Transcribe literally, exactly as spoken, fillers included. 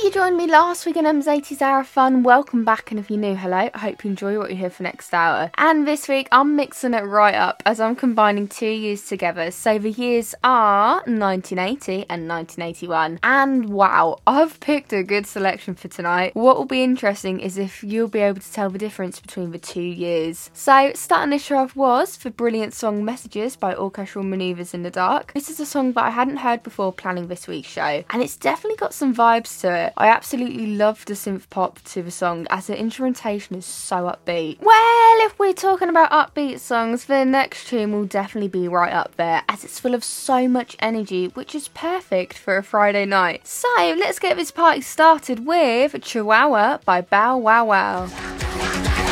you joined me last week on M's eighties Hour of Fun. Welcome back, and if you're new, hello. I hope you enjoy what you hear for next hour. And this week, I'm mixing it right up as I'm combining two years together. So the years are nineteen eighty and nineteen eighty-one. And wow, I've picked a good selection for tonight. What will be interesting is if you'll be able to tell the difference between the two years. So starting this show off was the brilliant song Messages by Orchestral Manoeuvres in the Dark. This is a song that I hadn't heard before planning this week's show, and it's definitely got some vibes to it. I absolutely love the synth pop to the song as the instrumentation is so upbeat. Well, if we're talking about upbeat songs, the next tune will definitely be right up there as it's full of so much energy, which is perfect for a Friday night. So let's get this party started with Chihuahua by Bow Wow Wow.